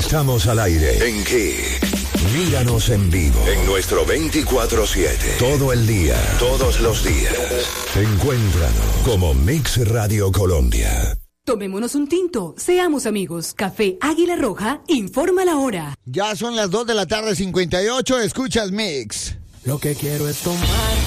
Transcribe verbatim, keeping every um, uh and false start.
Estamos al aire. ¿En qué? Míranos en vivo. En nuestro veinticuatro siete. Todo el día. Todos los días. Encuéntranos como Mix Radio Colombia. Tomémonos un tinto, seamos amigos. Café Águila Roja, informa la hora. Ya son las dos de la tarde, cincuenta y ocho, escuchas Mix. Lo que quiero es tomar